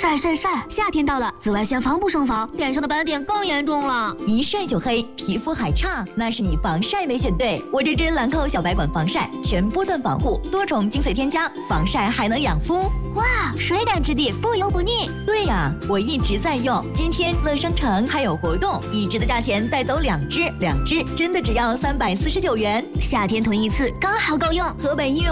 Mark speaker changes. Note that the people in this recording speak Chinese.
Speaker 1: 晒晒晒！夏天到了，紫外线防不胜防，脸上的斑点更严重了。
Speaker 2: 一晒就黑，皮肤还差，那是你防晒没选对。我这支兰蔻小白管防晒，全波段防护，多重精粹添加，防晒还能养肤。
Speaker 1: 哇，水感质地，不油不腻。
Speaker 2: 对呀，我一直在用。今天乐商城还有活动，一支的价钱带走2支，2支真的只要349元。
Speaker 1: 夏天囤一次刚好够用。
Speaker 2: 河北医院